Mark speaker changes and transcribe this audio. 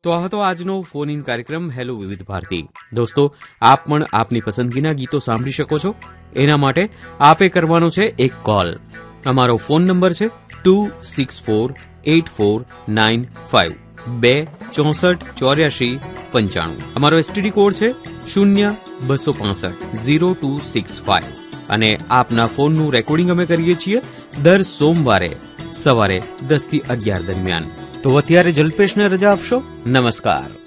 Speaker 1: તો આ હતો આજનો ફોન ઇન કાર્યક્રમ હેલો વિવિધ ભારતી. દોસ્તો, આપ પણ આપની પસંદગીના ગીતો સાંભળી શકો છો. એના માટે આપે કરવાનો છે એક કોલ. અમારો ફોન નંબર છે 264849 2648495. અમારો STD કોડ છે 025500265. અને આપના ફોનનું રેકોર્ડિંગ અમે કરીએ છીએ દર સોમવારે સવારે 10 થી 11 દરમિયાન. તો અત્યારે જલ્પેશને રજા આપશો. નમસ્કાર.